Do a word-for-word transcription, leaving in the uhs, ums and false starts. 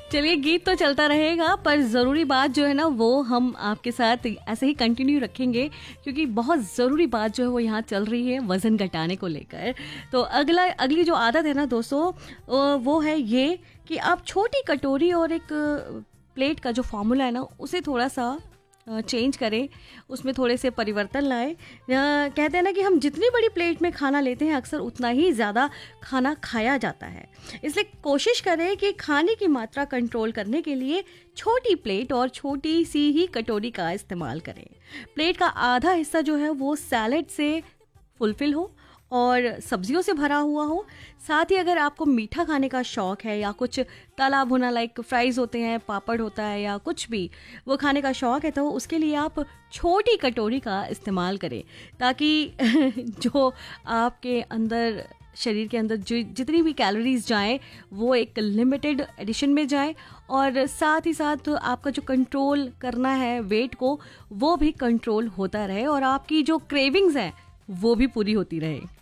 चलिए, गीत तो चलता रहेगा पर ज़रूरी बात जो है ना वो हम आपके साथ ऐसे ही कंटिन्यू रखेंगे, क्योंकि बहुत ज़रूरी बात जो है वो यहाँ चल रही है वज़न घटाने को लेकर। तो अगला अगली जो आदत है ना दोस्तों, वो है ये कि आप छोटी कटोरी और एक प्लेट का जो फॉर्मूला है ना उसे थोड़ा सा चेंज करें, उसमें थोड़े से परिवर्तन लाएं। कहते हैं ना कि हम जितनी बड़ी प्लेट में खाना लेते हैं अक्सर उतना ही ज़्यादा खाना खाया जाता है। इसलिए कोशिश करें कि खाने की मात्रा कंट्रोल करने के लिए छोटी प्लेट और छोटी सी ही कटोरी का इस्तेमाल करें। प्लेट का आधा हिस्सा जो है वो सैलेड से फुलफिल हो और सब्जियों से भरा हुआ हो। साथ ही अगर आपको मीठा खाने का शौक़ है या कुछ तला भुना लाइक फ्राइज़ होते हैं, पापड़ होता है या कुछ भी वो खाने का शौक़ है, तो उसके लिए आप छोटी कटोरी का इस्तेमाल करें, ताकि जो आपके अंदर शरीर के अंदर जो जितनी भी कैलोरीज जाएं वो एक लिमिटेड एडिशन में जाएं, और साथ ही साथ आपका जो कंट्रोल करना है वेट को वो भी कंट्रोल होता रहे और आपकी जो क्रेविंग्स हैं वो भी पूरी होती रहे।